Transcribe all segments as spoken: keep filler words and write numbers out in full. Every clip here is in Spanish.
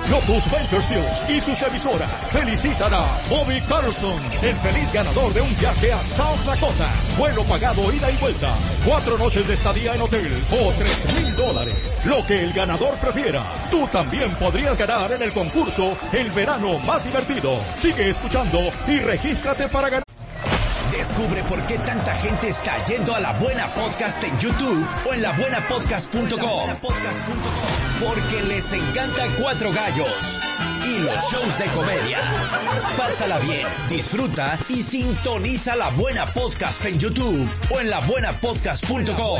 Lotus Bakersfield y sus emisoras felicitan a Bobby Carlson, el feliz ganador de un viaje a South Dakota. Vuelo pagado ida y vuelta, cuatro noches de estadía en hotel o tres mil dólares. Lo que el ganador prefiera. Tú también podrías ganar en el concurso El Verano Más Divertido. Sigue escuchando y regístrate para ganar. Descubre por qué tanta gente está yendo a La Buena Podcast en YouTube o en la buena podcast punto com. Porque les encanta Cuatro Gallos y los shows de comedia. Pásala bien, disfruta y sintoniza La Buena Podcast en YouTube o en la buena podcast punto com.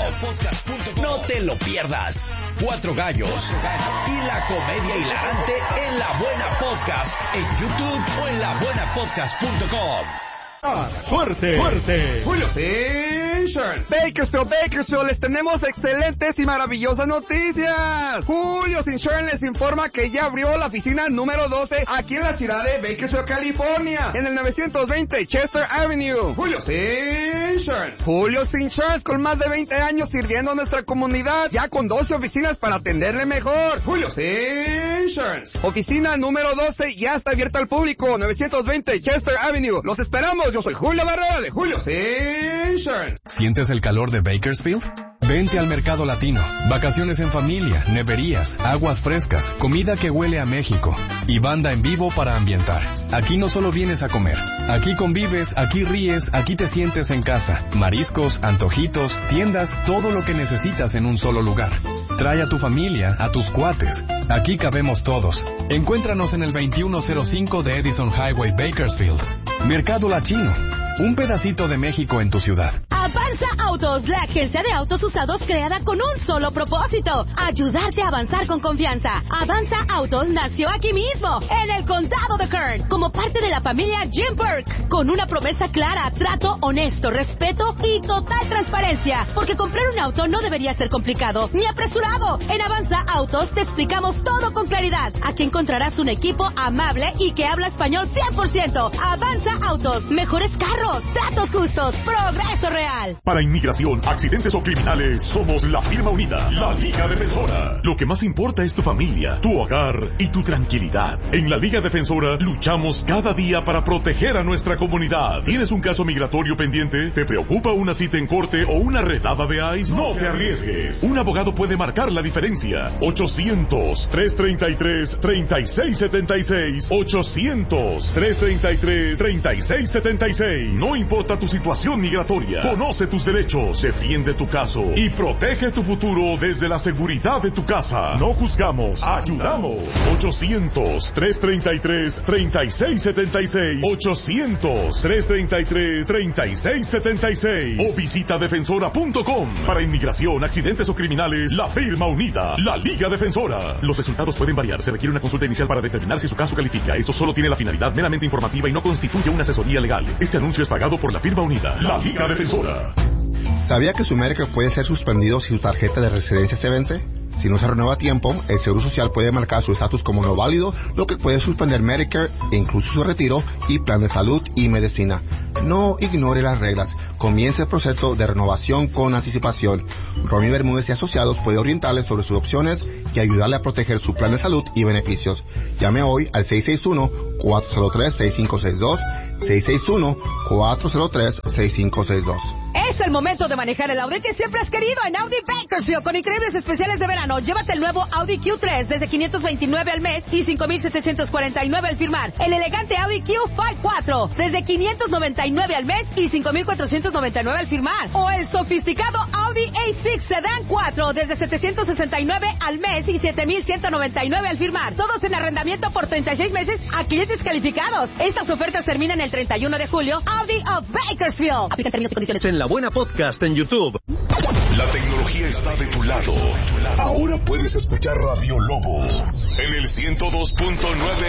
No te lo pierdas. Cuatro Gallos y la comedia hilarante en La Buena Podcast en YouTube o en la buena podcast punto com. Ah, suerte, suerte. Julio's Insurance. Bakersfield, Bakersfield, les tenemos excelentes y maravillosas noticias. Julio's Insurance les informa que ya abrió la oficina número doce aquí en la ciudad de Bakersfield, California, en el novecientos veinte Chester Avenue. Julio's Insurance. Julio's Insurance, con más de veinte años sirviendo a nuestra comunidad, ya con doce oficinas para atenderle mejor. Julio's Insurance. Oficina número doce ya está abierta al público, novecientos veinte Chester Avenue. Los esperamos. Yo soy Julio Barrera de Julio's Insurance. ¿Sientes el calor de Bakersfield? Vente al Mercado Latino. Vacaciones en familia, neverías, aguas frescas, comida que huele a México y banda en vivo para ambientar. Aquí no solo vienes a comer. Aquí convives, aquí ríes, aquí te sientes en casa. Mariscos, antojitos, tiendas, todo lo que necesitas en un solo lugar. Trae a tu familia, a tus cuates. Aquí cabemos todos. Encuéntranos en el veintiuno cero cinco de Edison Highway, Bakersfield. Mercado Latino. Un pedacito de México en tu ciudad. Avanza Autos, la agencia de autos usados creada con un solo propósito: ayudarte a avanzar con confianza. Avanza Autos nació aquí mismo, en el condado de Kern, como parte de la familia Jim Burke, con una promesa clara: trato honesto, respeto y total transparencia. Porque comprar un auto no debería ser complicado ni apresurado. En Avanza Autos te explicamos todo con claridad. Aquí encontrarás un equipo amable y que habla español cien por ciento. Avanza Autos, mejores carros, tratos justos, progreso real. Para inmigración, accidentes o criminales, somos la firma unida, la Liga Defensora. Lo que más importa es tu familia, tu hogar y tu tranquilidad. En la Liga Defensora luchamos cada día para proteger a nuestra comunidad. ¿Tienes un caso migratorio pendiente? ¿Te preocupa una cita en corte o una redada de ICE? No te arriesgues. Un abogado puede marcar la diferencia. ochocientos, trescientos treinta y tres, treinta y seis setenta y seis. ochocientos, trescientos treinta y tres, treinta y seis setenta y seis. No importa tu situación migratoria. Conoce tus derechos, defiende tu caso y protege tu futuro desde la seguridad de tu casa. No juzgamos, ayudamos. ochocientos, trescientos treinta y tres, treinta y seis setenta y seis. ochocientos, trescientos treinta y tres, treinta y seis setenta y seis. O visita defensora punto com. Para inmigración, accidentes o criminales, la firma unida, la Liga Defensora. Los resultados pueden variar. Se requiere una consulta inicial para determinar si su caso califica. Esto solo tiene la finalidad meramente informativa y no constituye una asesoría legal. Este anuncio es pagado por la firma unida, la Liga Defensora. ¿Sabía que su Medicare puede ser suspendido si su tarjeta de residencia se vence? Si no se renueva a tiempo, el Seguro Social puede marcar su estatus como no válido, lo que puede suspender Medicare e incluso su retiro y plan de salud y medicina. No ignore las reglas. Comience el proceso de renovación con anticipación. Romy Bermúdez y Asociados puede orientarle sobre sus opciones y ayudarle a proteger su plan de salud y beneficios. Llame hoy al seis seis uno, cuatro cero tres, seis cinco seis dos, seis seis uno, cuatro cero tres, seis cinco seis dos. Es el momento de manejar el Audi que siempre has querido en Audi Bakersfield, con increíbles especiales de verano. Llévate el nuevo Audi Q tres desde quinientos veintinueve al mes y cinco mil setecientos cuarenta y nueve al firmar. El elegante Audi Q cinco cuatro desde quinientos noventa y nueve al mes y cinco mil cuatrocientos noventa y nueve al firmar. O el sofisticado Audi A seis Sedan cuatro desde setecientos sesenta y nueve al mes y siete mil ciento noventa y nueve al firmar. Todos en arrendamiento por treinta y seis meses a clientes calificados. Estas ofertas terminan el treinta y uno de julio. Audi of Bakersfield. Aplican términos y condiciones. En La Buena Podcast en YouTube. La tecnología está de tu lado. Ahora puedes escuchar Radio Lobo en el ciento dos punto nueve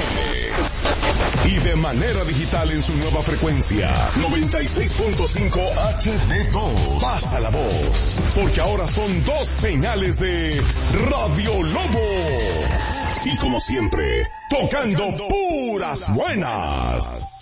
F M y de manera digital en su nueva frecuencia noventa y seis punto cinco H D dos. Pasa la voz, porque ahora son dos señales de Radio Lobo. Y como siempre, tocando puras buenas.